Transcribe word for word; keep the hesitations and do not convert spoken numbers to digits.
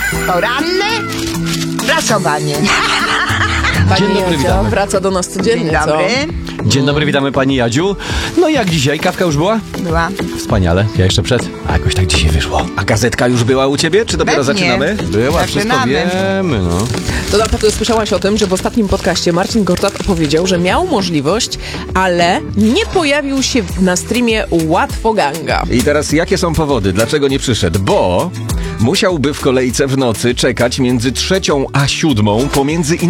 Poranne pracowanie. Pani Dzień dobry, Jadzia witamy. wraca do nas codziennie, Dzień dobry. Dzień dobry, witamy pani Jadziu. No jak dzisiaj? Kawka już była? Była. Wspaniale. Ja jeszcze przed. A jakoś tak dzisiaj wyszło. A gazetka już była u ciebie? Czy dopiero Pewnie. zaczynamy? Była, wszystko Zaczynamy. wiemy, no. co? To na pewno słyszałaś o tym, że w ostatnim podcaście Marcin Gortat opowiedział, że miał możliwość, ale nie pojawił się na streamie Łatwoganga. I teraz jakie są powody? Dlaczego nie przyszedł? Bo musiałby w kolejce w nocy czekać między trzecią a siódmą pomiędzy